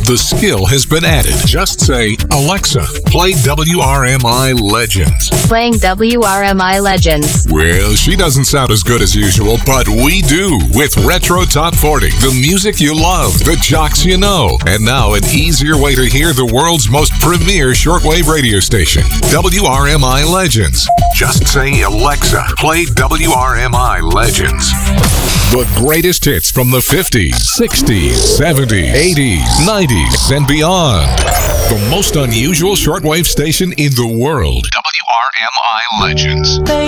the skill has been added. Just say, Alexa, play WRMI Legends. Playing WRMI Legends. Well, she doesn't sound as good as usual, but we do with Retro Top 40. The music you love, the jocks you know. And now an easier way to hear the world's most premier shortwave radio station, WRMI Legends. Just say, Alexa, play WRMI Legends. The greatest hits from the 50s, 60s, 70s, 80s, 90s, and beyond. The most unusual shortwave station in the world. WRMI Legends.